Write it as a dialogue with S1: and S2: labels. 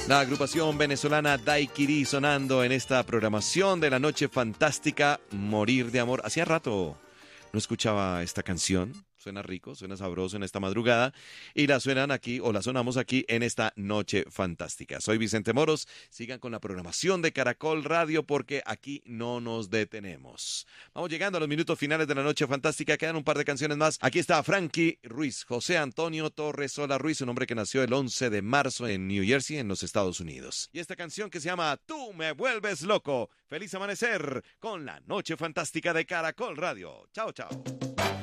S1: La agrupación venezolana Daiquiri sonando en esta programación de la noche fantástica, Morir de Amor. Hacía rato no escuchaba esta canción. Suena rico, suena sabroso en esta madrugada y la suenan aquí o la sonamos aquí en esta noche fantástica. Soy Vicente Moros, sigan con la programación de Caracol Radio porque aquí no nos detenemos. Vamos llegando a los minutos finales de la noche fantástica, quedan un par de canciones más. Aquí está Frankie Ruiz, José Antonio Torresola Ruiz, un hombre que nació el 11 de marzo en New Jersey, en los Estados Unidos. Y esta canción que se llama Tú me vuelves loco. Feliz amanecer con la noche fantástica de Caracol Radio. Chao, chao.